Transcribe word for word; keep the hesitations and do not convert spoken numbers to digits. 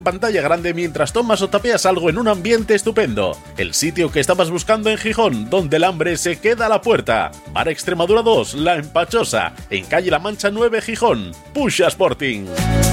pantalla grande mientras tomas o tapeas algo en un ambiente estupendo. El sitio que estabas buscando en Gijón, donde el hambre se queda a la puerta. Bar Extremadura dos, La Empachosa, en calle La Mancha nueve, Gijón. Pusha Sporting.